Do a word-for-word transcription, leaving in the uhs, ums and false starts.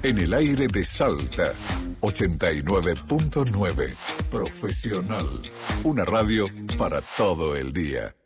En el aire de Salta, ochenta y nueve punto nueve. Profesional. Una radio para todo el día.